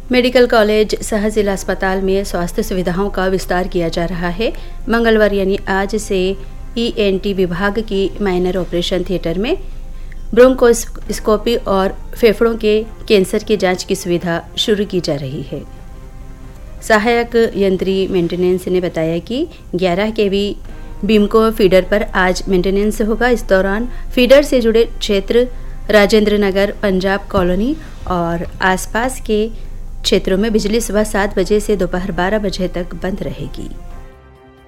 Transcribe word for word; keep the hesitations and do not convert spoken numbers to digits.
Medical college सह जिला अस्पताल में स्वास्थ्य सुविधाओं का विस्तार किया जा रहा है। मंगलवार यानी आज से ईएनटी विभाग की माइनर ऑपरेशन थिएटर में ब्रोंकोस्कोपी और फेफड़ों के कैंसर की जांच की सुविधा शुरू की जा रही है। सहायक यंत्री मेंटेनेंस ने बताया कि ग्यारह केवी बीमको फीडर पर आज मेंटेनेंस होगा। इस दौरान फीडर से जुड़े क्षेत्र राजेंद्र नगर, पंजाब कॉलोनी और आसपास के क्षेत्रों में बिजली सुबह सात बजे से दोपहर बारह बजे तक बंद रहेगी।